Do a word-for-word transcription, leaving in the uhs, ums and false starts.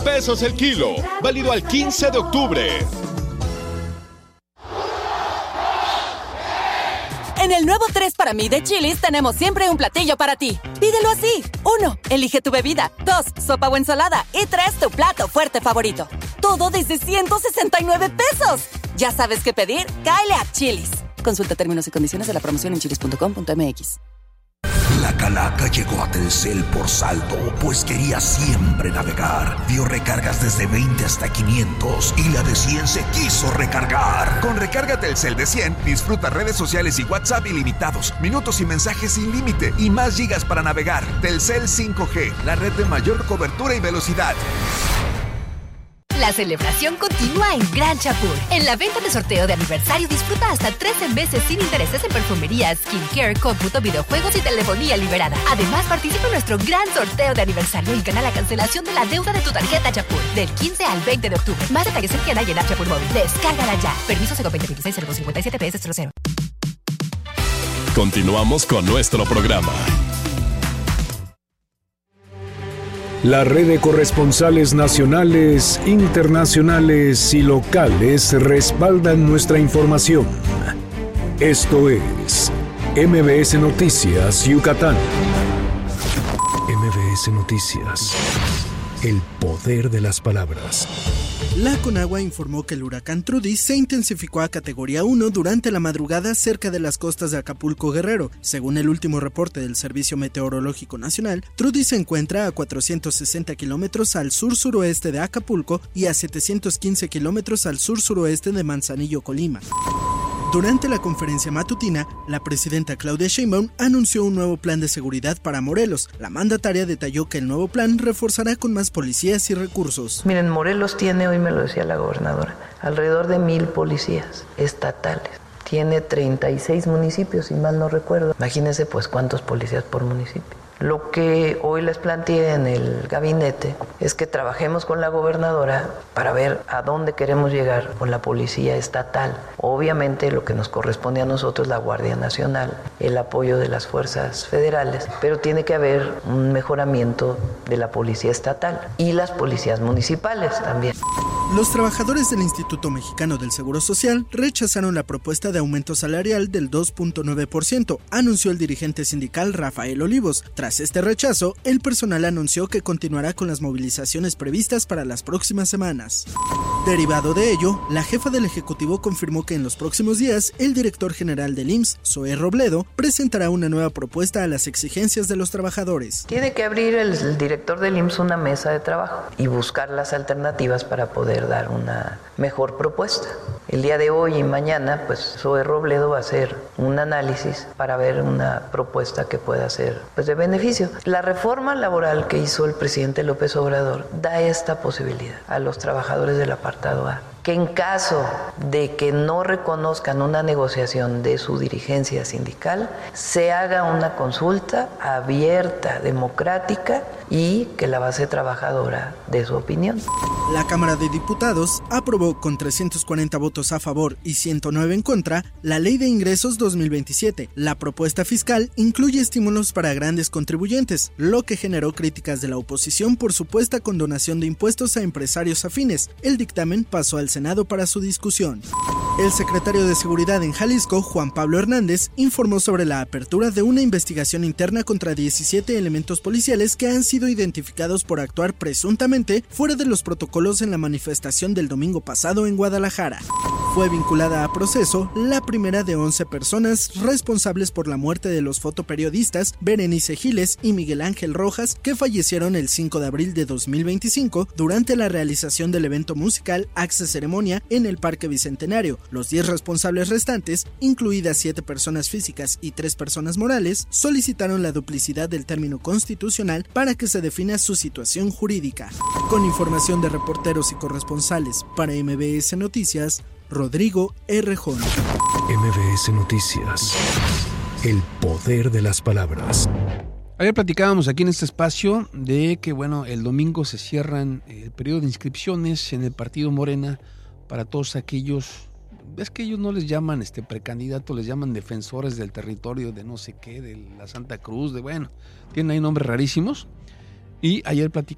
pesos el kilo. Válido al quince de octubre. En el nuevo tres para mí de Chili's tenemos siempre un platillo para ti. Pídelo así. Uno, elige tu bebida. Dos, sopa o ensalada. Y tres, tu plato fuerte favorito. Todo desde ciento sesenta y nueve pesos. ¿Ya sabes qué pedir? Cáele a Chili's. Consulta términos y condiciones de la promoción en chilis punto com punto m x. La calaca llegó a Telcel por saldo, pues quería siempre navegar. Dio recargas desde veinte hasta quinientos y la de cien se quiso recargar. Con recarga Telcel de cien, disfruta redes sociales y WhatsApp ilimitados, minutos y mensajes sin límite y más gigas para navegar. Telcel cinco G, la red de mayor cobertura y velocidad. La celebración continúa en Gran Chapur. En la venta de sorteo de aniversario disfruta hasta trece meses sin intereses en perfumería, skincare, cómputo, videojuegos y telefonía liberada. Además, participa en nuestro gran sorteo de aniversario y gana la cancelación de la deuda de tu tarjeta Chapur del quince al veinte de octubre. Más detalles en tienda y en App Chapur Móvil. Descárgala ya. Permiso C O veinte veintiséis cero dos cincuenta y siete P S cero cero. Continuamos con nuestro programa. La red de corresponsales nacionales, internacionales y locales respaldan nuestra información. Esto es M B S Noticias Yucatán. M B S Noticias. El poder de las palabras. La Conagua informó que el huracán Trudy se intensificó a categoría uno durante la madrugada cerca de las costas de Acapulco Guerrero. Según el último reporte del Servicio Meteorológico Nacional, Trudy se encuentra a cuatrocientos sesenta kilómetros al sur-suroeste de Acapulco y a setecientos quince kilómetros al sur-suroeste de Manzanillo, Colima. Durante la conferencia matutina, la presidenta Claudia Sheinbaum anunció un nuevo plan de seguridad para Morelos. La mandataria detalló que el nuevo plan reforzará con más policías y recursos. Miren, Morelos tiene, hoy me lo decía la gobernadora, alrededor de mil policías estatales. Tiene treinta y seis municipios, si mal no recuerdo. Imagínense pues cuántos policías por municipio. Lo que hoy les planteé en el gabinete es que trabajemos con la gobernadora para ver a dónde queremos llegar con la policía estatal. Obviamente lo que nos corresponde a nosotros, la Guardia Nacional, el apoyo de las fuerzas federales, pero tiene que haber un mejoramiento de la policía estatal y las policías municipales también. Los trabajadores del Instituto Mexicano del Seguro Social rechazaron la propuesta de aumento salarial del dos punto nueve por ciento, anunció el dirigente sindical Rafael Olivos. Tras este rechazo, el personal anunció que continuará con las movilizaciones previstas para las próximas semanas. Derivado de ello, la jefa del Ejecutivo confirmó que en los próximos días el director general del I M S S, Zoé Robledo, presentará una nueva propuesta a las exigencias de los trabajadores. Tiene que abrir el, el director del I M S S una mesa de trabajo y buscar las alternativas para poder dar una mejor propuesta. El día de hoy y mañana, pues Zoé Robledo va a hacer un análisis para ver una propuesta que pueda ser pues, de beneficio. La reforma laboral que hizo el presidente López Obrador da esta posibilidad a los trabajadores del apartado A, que en caso de que no reconozcan una negociación de su dirigencia sindical, se haga una consulta abierta, democrática y que la base trabajadora dé su opinión. La Cámara de Diputados aprobó con trescientos cuarenta votos a favor y ciento nueve en contra la Ley de Ingresos dos mil veintisiete. La propuesta fiscal incluye estímulos para grandes contribuyentes, lo que generó críticas de la oposición por supuesta condonación de impuestos a empresarios afines. El dictamen pasó al Senado para su discusión. El secretario de Seguridad en Jalisco, Juan Pablo Hernández, informó sobre la apertura de una investigación interna contra diecisiete elementos policiales que han sido identificados por actuar presuntamente fuera de los protocolos en la manifestación del domingo pasado en Guadalajara. Fue vinculada a proceso la primera de once personas responsables por la muerte de los fotoperiodistas Berenice Giles y Miguel Ángel Rojas, que fallecieron el cinco de abril de dos mil veinticinco durante la realización del evento musical Axe Ceremonia en el Parque Bicentenario. Los diez responsables restantes, incluidas siete personas físicas y tres personas morales, solicitaron la duplicidad del término constitucional para que se defina su situación jurídica. Con información de reporteros y corresponsales para M B S Noticias, Rodrigo Errejón. M B S Noticias. El poder de las palabras. Ayer platicábamos aquí en este espacio de que, bueno, el domingo se cierran el periodo de inscripciones en el partido Morena para todos aquellos, es que ellos no les llaman este precandidatos, les llaman defensores del territorio de no sé qué, de la Santa Cruz, de bueno, tienen ahí nombres rarísimos. Y ayer platicábamos